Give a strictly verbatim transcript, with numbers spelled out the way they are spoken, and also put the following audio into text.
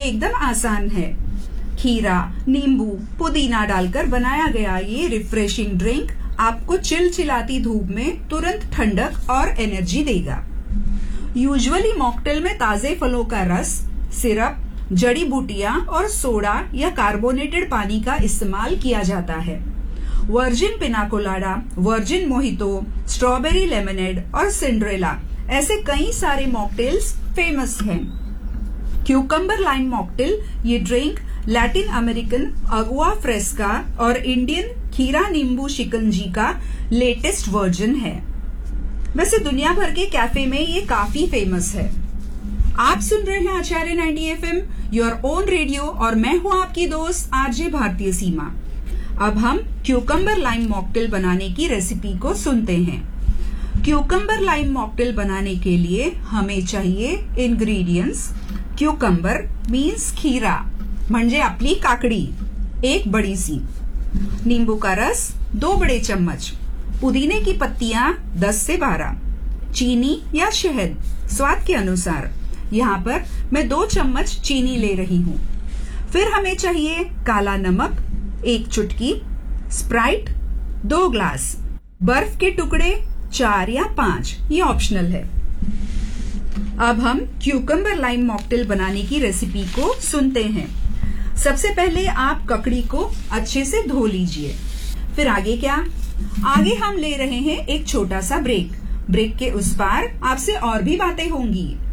एकदम आसान है। खीरा, नींबू, पुदीना डालकर बनाया गया ये रिफ्रेशिंग ड्रिंक आपको चिलचिलाती धूप में तुरंत ठंडक और एनर्जी देगा। यूजुअली मॉकटेल में ताजे फलों का रस, सिरप, जड़ी बूटियां और सोडा या कार्बोनेटेड पानी का इस्तेमाल किया जाता है। वर्जिन पिना colada, virgin mojito, strawberry lemonade और सिंड्रेला ऐसे कई सारे मॉकटेल्स फेमस हैं। क्यूकम्बर लाइम मॉकटेल ये ड्रिंक लैटिन अमेरिकन अगुआ फ्रेस्का और इंडियन खीरा नींबू शिकंजी का लेटेस्ट वर्जन है। वैसे दुनिया भर के कैफे में ये काफी फेमस है। आप सुन रहे हैं आचार्य ninety F M, your own radio, और मैं हूं आपकी दोस्त आरजे भारतीय सीमा। अब हम क्यूकम्बर लाइम मॉकटेल बनाने की रेसिपी को सुनते हैं। क्यूकम्बर लाइम मॉकटेल बनाने के लिए हमें चाहिए इंग्रेडिएंट्स। क्यूकम्बर मीन्स खीरा, म्हणजे आपली काकड़ी, एक बड़ी सी। नींबू का रस दो बड़े चम्मच। पुदीने की पत्तियां दस से बारह। चीनी या शहद स्वाद के अनुसार। यहाँ पर मैं दो चम्मच चीनी ले रही हूँ। फिर हमें चाहिए काला नमक एक चुटकी, स्प्राइट दो ग्लास, बर्फ के टुकड़े चार या पांच, ये ऑप्शनल है। अब हम क्यूकम्बर लाइम मॉकटेल बनाने की रेसिपी को सुनते हैं। सबसे पहले आप ककड़ी को अच्छे से धो लीजिए। फिर आगे क्या? आगे हम ले रहे हैं एक छोटा सा ब्रेक। ब्रेक के उस पार आपसे और भी बातें होंगी।